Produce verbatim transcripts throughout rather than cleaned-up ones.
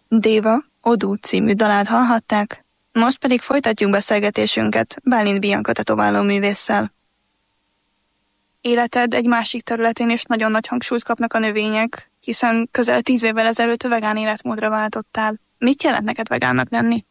Déva, Odú című dalát hallhatták, most pedig folytatjuk beszélgetésünket Bálint Bianca tetováló művésszel. Életed egy másik területén is nagyon nagy hangsúlyt kapnak a növények, hiszen közel tíz évvel ezelőtt vegán életmódra váltottál. Mit jelent neked vegánnak lenni?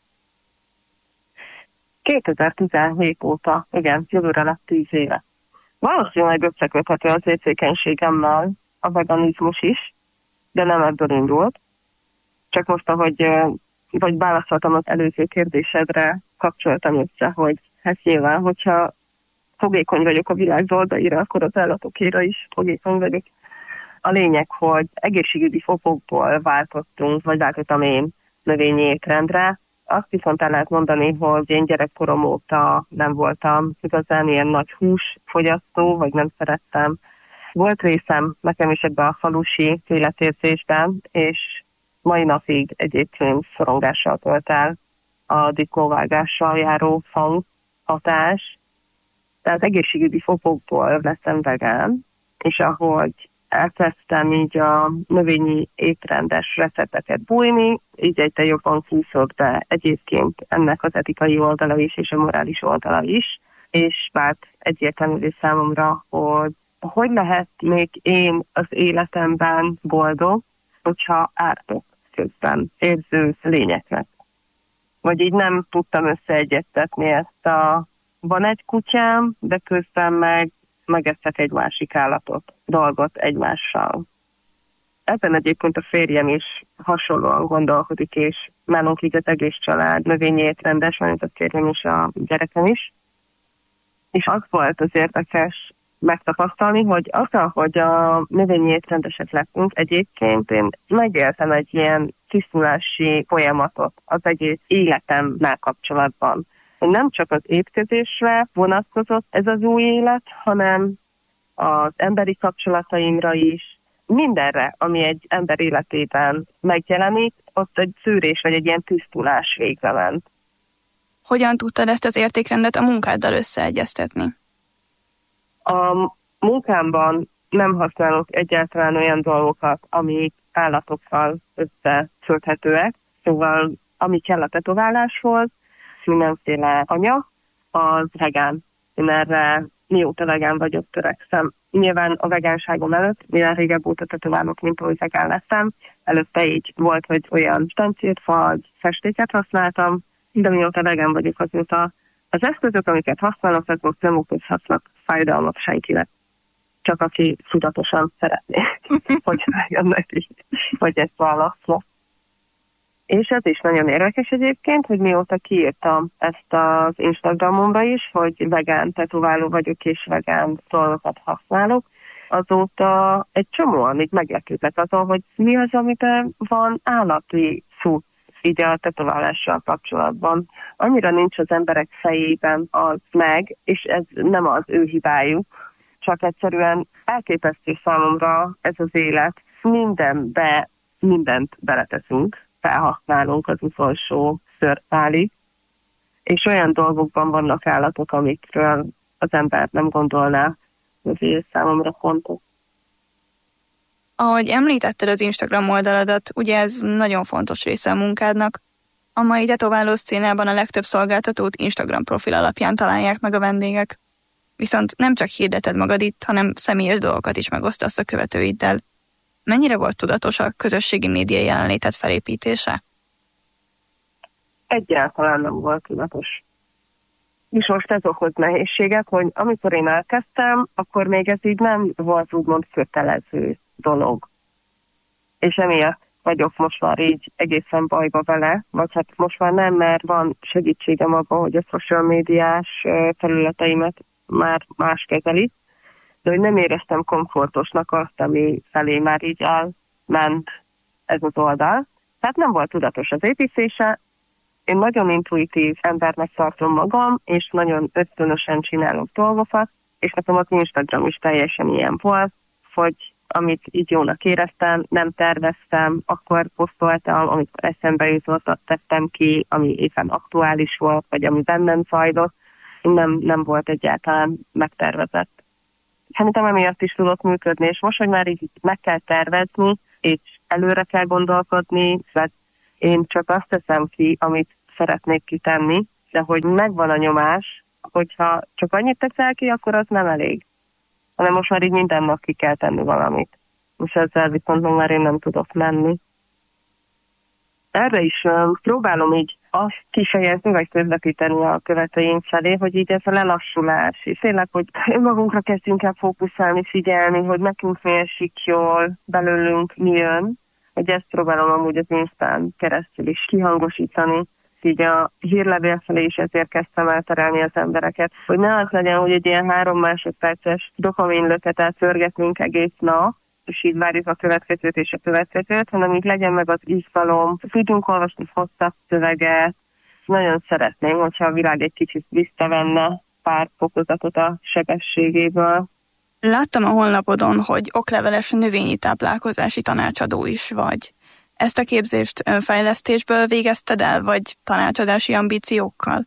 kétezer-tizenhét óta, igen, jövőre lett tíz éve. Valószínűleg összeköthető az érzékenységemmel a veganizmus is, de nem ebből indult. Csak most, ahogy vagy válaszoltam az előző kérdésedre, kapcsoltam össze, hogy hát nyilván, hogyha fogékony vagyok a világ dolgaira, akkor az állatokéra is fogékony vagyok. A lényeg, hogy egészségügyi okokból váltottunk, vagy váltottam én növényi étrendre. Azt viszont el lehet mondani, hogy én gyerekkorom óta nem voltam igazán ilyen nagy húsfogyasztó, vagy nem szerettem. Volt részem nekem is ebben a falusi életérzésben, és mai napig egyébként szorongással tölt el a disznóvágással járó fang hatás. Tehát egészségügyi fokokból lettem vegán, és ahogy elkezdtem így a növényi étrendes recepteket bújni, így egyre jobban kúszott be egyébként ennek az etikai oldala is, és a morális oldala is, és vált egyértelművé számomra, hogy hogy lehet még én az életemben boldog, hogyha ártok közben érző lényeknek. Vagy így nem tudtam összeegyeztetni ezt a van egy kutyám, de közben meg megeszek egy másik állatot, dolgot egymással. Ebben egyébként a férjem is hasonlóan gondolkodik, és nálunk így az egész család növényi étrendes, mint a férjem és a gyerekem is. És az volt az érdekes megtapasztalni, hogy azzal, hogy a növényi étrendesek lettünk, egyébként én megéltem egy ilyen tisztulási folyamatot az egész életemmel kapcsolatban. Nem csak az étkezésre vonatkozott ez az új élet, hanem az emberi kapcsolataimra is, mindenre, ami egy ember életében megjelenik, ott egy szűrés vagy egy ilyen tisztulás végbe ment. Hogyan tudtad ezt az értékrendet a munkáddal összeegyeztetni? A munkámban nem használok egyáltalán olyan dolgokat, amik állatokkal összeköthetőek, szóval ami kell a tetováláshoz, mindenféle anyag, az vegán. Én erre mióta vegán vagyok, törekszem. Nyilván a vegánságom előtt, mivel régebb óta tetoválok, mint ahogy vegán lettem, előtte így volt, hogy olyan stancét, vagy festéket használtam, de mióta vegán vagyok, azóta az eszközök, amiket használok, azok nem okozhatnak fájdalmat senkinek. Csak aki tudatosan szeretné, hogy ennek is, hogy ezt válaszol. És ez is nagyon érdekes egyébként, hogy mióta kiírtam ezt az Instagramomba is, hogy vegán tetováló vagyok és vegán dolgokat használok, azóta egy csomóan így meglepődtek azon, hogy mi az, amiben van állati szó így a tetoválással kapcsolatban. Annyira nincs az emberek fejében az meg, és ez nem az ő hibájuk, csak egyszerűen elképesztő számomra ez az élet. Mindenbe, mindent beleteszünk, felhasználunk az utolsó szőrtálig, és olyan dolgokban vannak állatok, amikről az ember nem gondolná, ezért számomra fontos. Ahogy említetted az Instagram oldaladat, ugye ez nagyon fontos része a munkádnak. A mai tetováló szcénában a legtöbb szolgáltatót Instagram profil alapján találják meg a vendégek. Viszont nem csak hirdeted magad itt, hanem személyes dolgokat is megosztasz a követőiddel. Mennyire volt tudatos a közösségi média jelenléted felépítése? Egyáltalán nem volt tudatos. És most ez okoz nehézséget, hogy amikor én elkezdtem, akkor még ez így nem volt úgymond kötelező dolog. És emiatt vagyok most már így egészen bajba vele, vagy hát most már nem, mert van segítségem abban, hogy a social médiás területeimet már más kezeli, de hogy nem éreztem komfortosnak azt, ami felé már így elment ez az oldal. Tehát nem volt tudatos az építése. Én nagyon intuitív embernek tartom magam, és nagyon ösztönösen csinálok dolgokat, és nekem az Instagram is teljesen ilyen volt, hogy amit így jónak éreztem, nem terveztem, akkor posztoltam, amikor eszembe jutott, azt tettem ki, ami éppen aktuális volt, vagy ami bennem zajlott, nem, nem volt egyáltalán megtervezett. Szerintem emiatt is tudok működni, és most, hogy már így meg kell tervezni, és előre kell gondolkodni, mert Én csak azt teszem ki, amit szeretnék kitenni, de hogy megvan a nyomás, hogyha csak annyit teszel ki, akkor az nem elég. Hanem most már így minden nap ki kell tenni valamit. És ezzel viszont meg már én nem tudok menni. Erre is um, próbálom így azt kifejezni, vagy közvetíteni a követőim felé, hogy így ez a lelassulás, és tényleg, hogy magunkra kezdjünk el fókuszálni, figyelni, hogy nekünk mi esik jól, belőlünk mi jön, hogy ezt próbálom amúgy az Instán keresztül is kihangosítani. Így a hírlevél felé is ezért kezdtem el terelni az embereket, hogy ne az legyen, hogy egy ilyen három másodperces dopaminlöketet pörgetünk egész nap, és így várjuk a következőt és a következőt, hanem így legyen meg az izgalom, tudjunk olvasni hosszabb szöveget. Nagyon szeretném, hogyha a világ egy kicsit visszavenne pár fokozatot a sebességéből. Láttam a honlapodon, hogy okleveles növényi táplálkozási tanácsadó is vagy. Ezt a képzést önfejlesztésből végezted el, vagy tanácsadási ambíciókkal?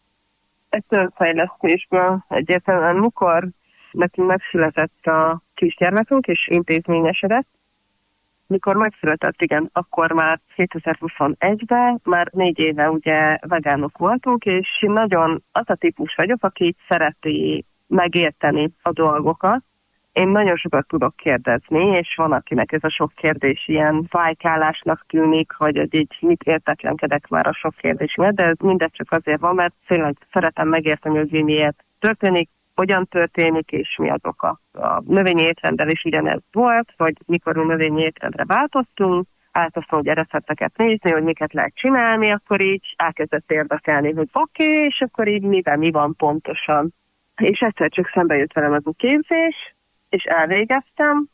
Ezt önfejlesztésből egyértelműen, mikor nekünk megszületett a kisgyermekünk, és intézményesedett. Mikor megszületett, igen, akkor már kétezer-huszonegyben, már négy éve ugye vegánok voltunk, és nagyon az a típus vagyok, aki szereti megérteni a dolgokat. Én nagyon sokat tudok kérdezni, és van, akinek ez a sok kérdés ilyen fájkálásnak tűnik, hogy így mit értetlenkedek már a sok kérdés miatt, de ez mindez csak azért van, mert tényleg szeretem megérteni, hogy miért történik, hogyan történik, és mi az oka. A növényi étrendel is ugyanez volt, hogy mikor mi növényi étrendre változtunk, elkezdtem ugye recepteket nézni, hogy miket lehet csinálni, akkor így elkezdett érdekelni, hogy oké, okay, és akkor így miben mi van pontosan. És egyszer csak szembe jött velem az a képzés, és elvégeztem.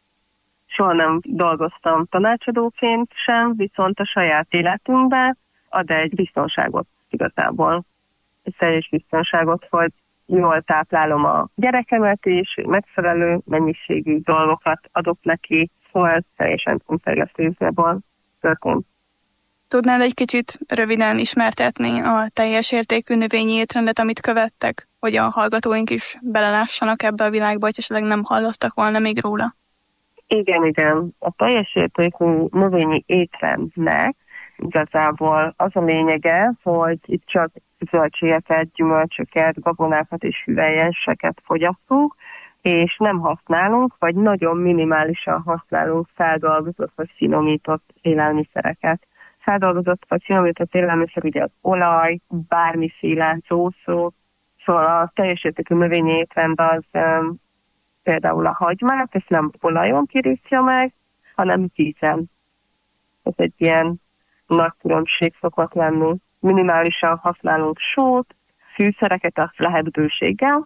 Soha nem dolgoztam tanácsadóként sem, viszont a saját életünkben ad egy biztonságot igazából. Egy teljes biztonságot, hogy jól táplálom a gyerekemet is, megfelelő mennyiségű dolgokat adok neki, szóval teljesen önfejlesztésből történt. Tudnád egy kicsit röviden ismertetni a teljes értékű növényi étrendet, amit követtek? Hogy a hallgatóink is belelássanak ebbe a világba, hogy esetleg nem hallottak volna még róla? Igen, igen. A teljes értékű növényi étrendnek igazából az a lényege, hogy itt csak zöldségeket, gyümölcsöket, gabonákat és hüvelyeseket fogyasztunk, és nem használunk, vagy nagyon minimálisan használunk feldolgozott vagy finomított élelmiszereket. Feldolgozott vagy finomított élelmiszer, ugye az olaj, bármiféle szószó, szóval a teljes értékű növényi étrend az um, például a hagymát, ezt nem olajon kirítja meg, hanem vízen. Ez egy ilyen nagy különbség szokott lenni. Minimálisan használunk sót, fűszereket, azt lehet bőséggel.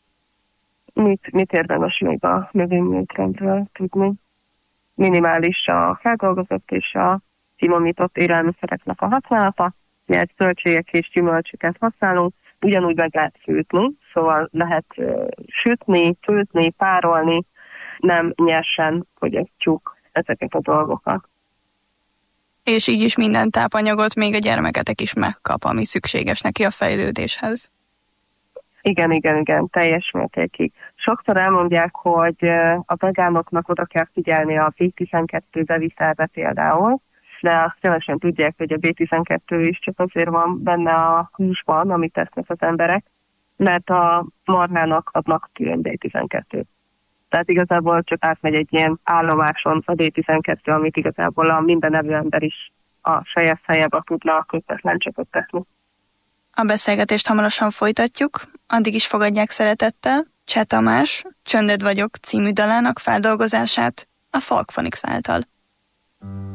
Mit, mit érdemes még a növényi étrendről tudni? Minimális a feldolgozott és a finomított élelmiszereknek a használata, mert zöldségek és gyümölcsöket használunk, ugyanúgy meg lehet főtni, szóval lehet uh, sütni, főtni, párolni, nem nyersen fogyasztjuk ezeket a dolgokat. És így is minden tápanyagot még a gyermeketek is megkap, ami szükséges neki a fejlődéshez. Igen, igen, igen, teljes mértékig. Sokszor elmondják, hogy a vegánoknak oda kell figyelni a bé tizenkettő bevitelre például, de azt kevesen tudják, hogy a bé tizenkettő is csak azért van benne a húsban, amit tesznek az emberek, mert a marhának adnak külön bé tizenkettőt. Tehát igazából csak átmegy egy ilyen állomáson a bé tizenkettő, amit igazából a minden evő ember is a saját szájába tudna közvetlen csöpögtetni. A beszélgetést hamarosan folytatjuk, addig is fogadják szeretettel Cseh Tamás Csöndöd vagyok című dalának feldolgozását a Folkphonics által.